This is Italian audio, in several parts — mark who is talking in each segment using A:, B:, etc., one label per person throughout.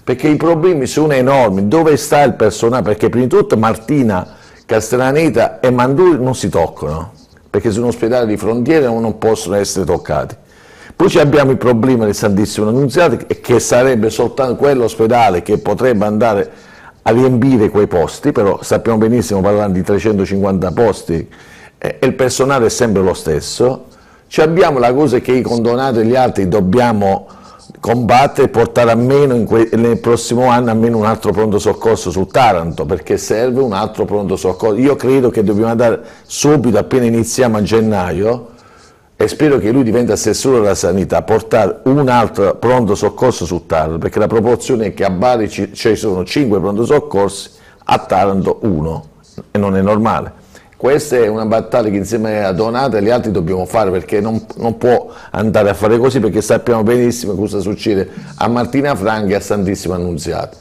A: perché i problemi sono enormi. Dove sta il personale? Perché prima di tutto Martina, Castellaneta e Manduria non si toccano, perché sono ospedali di frontiera e non possono essere toccati. Poi abbiamo il problema del Santissimo Annunziata, che sarebbe soltanto quell'ospedale che potrebbe andare a riempire quei posti, però sappiamo benissimo, parlando di 350 posti, e il personale è sempre lo stesso. Abbiamo la cosa che i condonati e gli altri dobbiamo combattere e portare almeno nel prossimo anno almeno un altro pronto soccorso su Taranto, perché serve un altro pronto soccorso. Io credo che dobbiamo andare subito, appena iniziamo a gennaio, e spero che lui diventi assessore della sanità, portare un altro pronto soccorso su Taranto, perché la proporzione è che a Bari ci sono 5 pronto soccorsi, a Taranto 1, e non è normale. Questa è una battaglia che insieme a Donato e gli altri dobbiamo fare, perché non può andare a fare così, perché sappiamo benissimo cosa succede a Martina Franca e a Santissima Annunziata.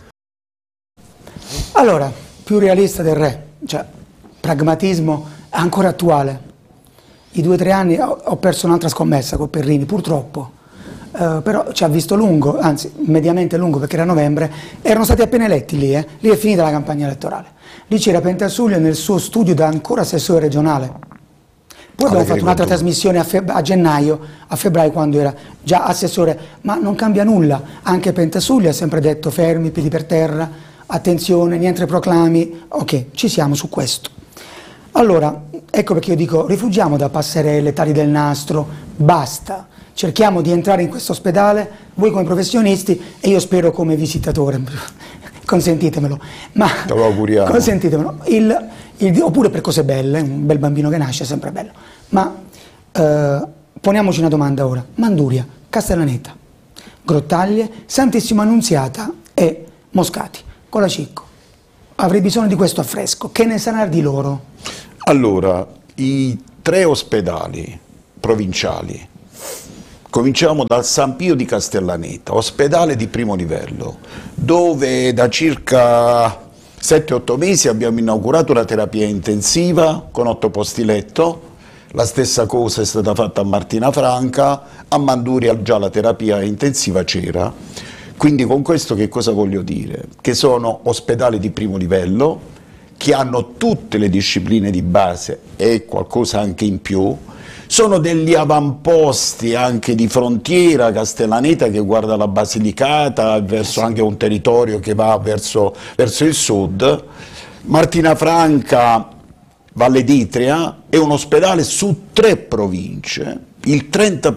B: Allora, più realista del re, cioè pragmatismo ancora attuale. I 2 o 3 anni ho perso un'altra scommessa con Perrini, purtroppo, però ci ha visto lungo, anzi mediamente lungo, perché era novembre, erano stati appena eletti lì è finita la campagna elettorale. Lì c'era Pentasulio nel suo studio da ancora assessore regionale. Poi abbiamo fatto un'altra trasmissione a gennaio, a febbraio, quando era già assessore, ma non cambia nulla. Anche Pentasulio ha sempre detto fermi, piedi per terra, attenzione, niente proclami, ok, ci siamo su questo. Allora, ecco perché io dico, rifugiamo da passerelle, tagli del nastro, basta. Cerchiamo di entrare in questo ospedale, voi come professionisti e io spero come visitatore, consentitemelo. Ma
C: te lo auguriamo.
B: Consentitemelo. Oppure per cose belle, un bel bambino che nasce è sempre bello. Ma poniamoci una domanda ora. Manduria, Castellaneta, Grottaglie, Santissima Annunziata e Moscati, con la Cicco. Avrei bisogno di questo affresco. Che ne sarà di loro?
C: Allora, i 3 ospedali provinciali, cominciamo dal San Pio di Castellaneta, ospedale di primo livello, dove da circa 7-8 mesi abbiamo inaugurato una terapia intensiva con 8 posti letto. La stessa cosa è stata fatta a Martina Franca, a Manduria già la terapia intensiva c'era. Quindi con questo che cosa voglio dire? Che sono ospedali di primo livello, che hanno tutte le discipline di base e qualcosa anche in più, sono degli avamposti anche di frontiera. Castellaneta che guarda la Basilicata, verso anche un territorio che va verso il sud, Martina Franca, Valle d'Itria, è un ospedale su 3 province, il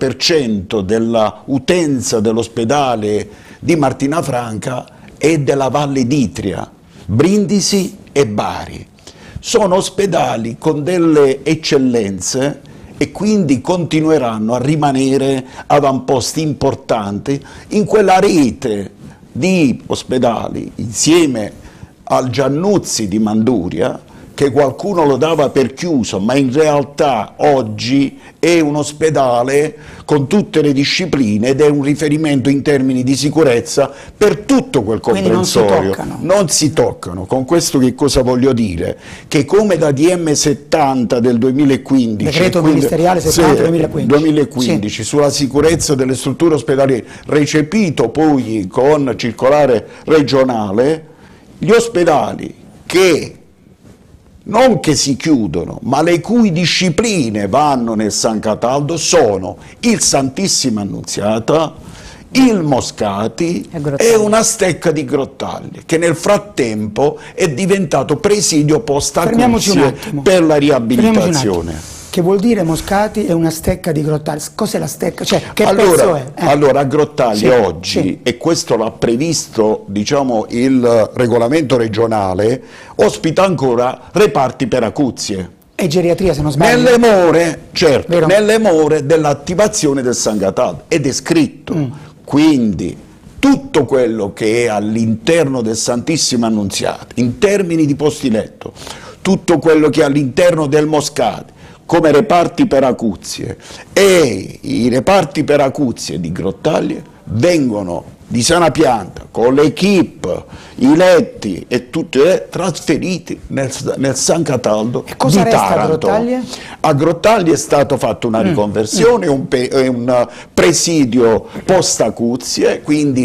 C: 30% della utenza dell'ospedale di Martina Franca è della Valle d'Itria, Brindisi e Bari. Sono ospedali con delle eccellenze e quindi continueranno a rimanere avamposti importanti in quella rete di ospedali, insieme al Giannuzzi di Manduria, che qualcuno lo dava per chiuso, ma in realtà oggi è un ospedale con tutte le discipline ed è un riferimento in termini di sicurezza per tutto quel comprensorio. Non si toccano. Con questo che cosa voglio dire? Che come da DM70 del 2015,
B: decreto ministeriale 70 2015
C: sì, sulla sicurezza delle strutture ospedaliere, recepito poi con circolare regionale, gli ospedali che non che si chiudono, ma le cui discipline vanno nel San Cataldo sono il Santissima Annunziata, il Moscati e una stecca di Grottaglie, che nel frattempo è diventato presidio post-acuzie per la riabilitazione.
B: Che vuol dire Moscati e una stecca di Grottaglie? Cos'è la stecca? Cioè, che
C: allora,
B: pezzo è?
C: Allora, a Grottaglie oggi, e questo l'ha previsto, diciamo, il regolamento regionale, ospita ancora reparti per acuzie.
B: E geriatria, se non sbaglio?
C: Nelle more, certo, nelle more dell'attivazione del San Cataldo, ed è scritto. Quindi tutto quello che è all'interno del Santissima Annunziata, in termini di posti letto, tutto quello che è all'interno del Moscati, come reparti per acuzie, e i reparti per acuzie di Grottaglie vengono di sana pianta, con l'equipe, i letti e tutte trasferiti nel San Cataldo
B: e cosa
C: di Taranto.
B: A Grottaglie?
C: A Grottaglie è stato fatto una riconversione, un presidio post acuzie, quindi